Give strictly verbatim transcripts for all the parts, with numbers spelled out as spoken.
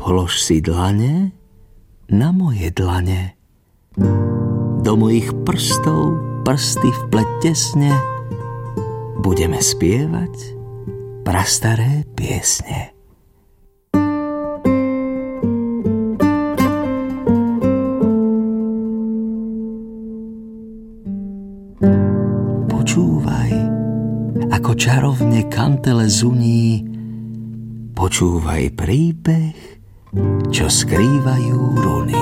Polož si dlane na moje dlane. Do mojich prstov prsty vpleť tesne. Budeme spievať prastaré piesne. Počúvaj, ako čarovne kantele zuní. Počúvaj príbeh, čo skrývajú runy.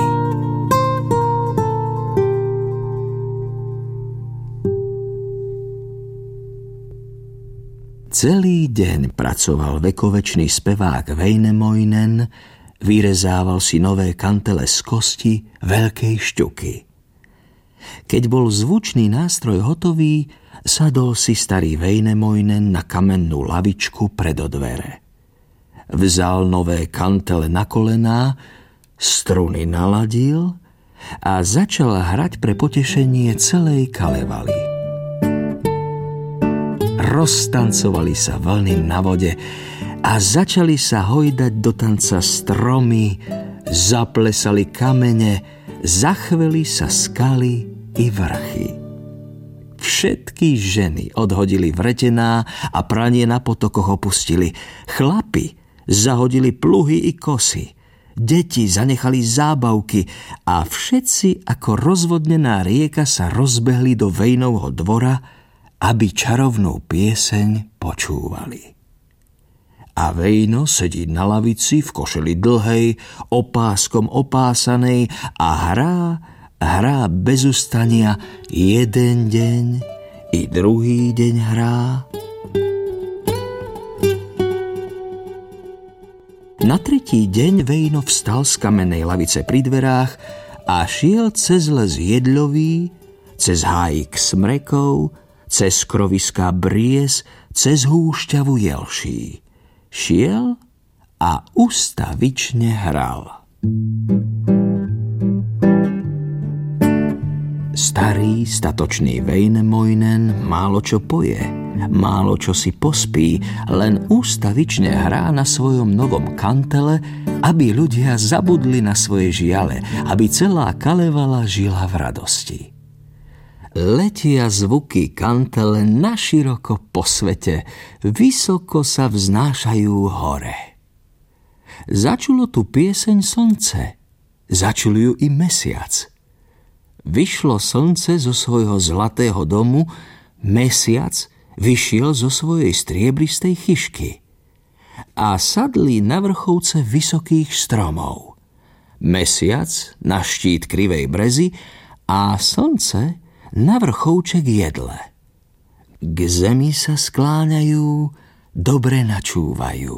Celý deň pracoval vekovečný spevák Väinämöinen, vyrezával si nové kantele z kosti veľkej šťuky. Keď bol zvučný nástroj hotový, sadol si starý Väinämöinen na kamennú lavičku pred dvere. Vzal nové kantele na kolená, struny naladil a začal hrať pre potešenie celej Kalevaly. Roztancovali sa vlny na vode a začali sa hojdať do tanca stromy, zaplesali kamene, zachveli sa skaly i vrchy. Všetky ženy odhodili vretená a pranie na potokoch opustili. Chlapi zahodili pluhy i kosy. Deti zanechali zábavky a všetci ako rozvodnená rieka sa rozbehli do Väinovho dvora, aby čarovnú pieseň počúvali. A Väino sedí na lavici v košeli dlhej, opáskom opásanej a hrá, hrá bez ustania, jeden deň i druhý deň hrá. Na tretí deň Väino vstal z kamennej lavice pri dverách a šiel cez les jedľový, cez hájik smrekov, cez kroviská bries, cez húšťavu jelší. Šiel a ustavične hral. Starý, statočný Väinämöinen málo čo poje, málo čo si pospí, len ústavične hrá na svojom novom kantele, aby ľudia zabudli na svoje žiale, aby celá Kalevala žila v radosti. Letia zvuky kantele naširoko po svete, vysoko sa vznášajú hore. Začulo tu pieseň slnce, začul ju i mesiac. Vyšlo slnce zo svojho zlatého domu, mesiac vyšiel zo svojej striebristej chyšky a sadli na vrchovce vysokých stromov. Mesiac na štít krivej brezy a slnce na vrchovček jedle. K zemi sa skláňajú, dobre načúvajú.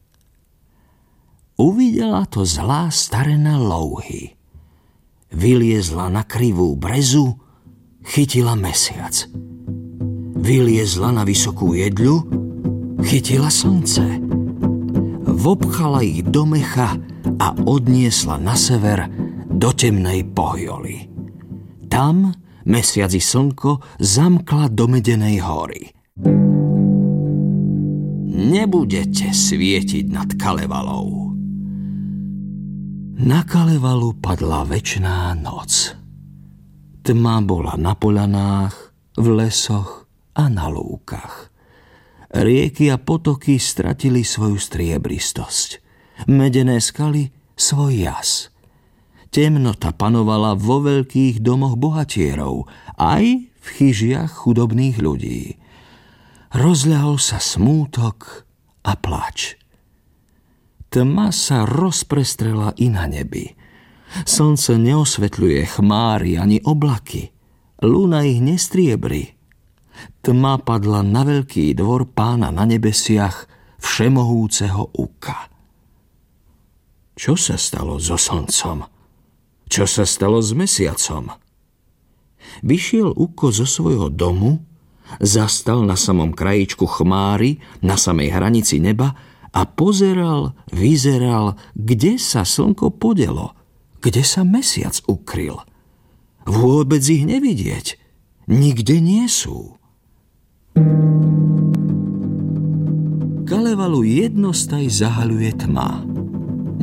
Uvidela to zlá starena louhy. Vyliezla na krivú brezu, chytila mesiac. Vyliezla na vysokú jedľu, chytila slnce. Vopchala ich do mecha a odniesla na sever do temnej Pohjoly. Tam mesiac i slnko zamkla do Medenej hory. Nebudete svietiť nad Kalevalou. Na Kalevalu padla večná noc. Tma bola na poľanách, v lesoch a na lúkach. Rieky a potoky stratili svoju striebristosť. Medené skaly svoj jas. Temnota panovala vo veľkých domoch bohatierov, aj v chyžiach chudobných ľudí. Rozľahol sa smútok a plač. Tma sa rozprestrela i na nebi. Slnce neosvetľuje chmáry ani oblaky. Luna ich nestriebri. Tma padla na veľký dvor Pána na nebesiach, všemohúceho Uka. Čo sa stalo so slncom? Čo sa stalo s mesiacom? Vyšiel Uko zo svojho domu, zastal na samom krajičku chmáry, na samej hranici neba a pozeral, vyzeral, kde sa slnko podelo, kde sa mesiac ukryl. Vôbec ich nevidieť, nikde nie sú. Kalevalu jednostaj zahaľuje tma.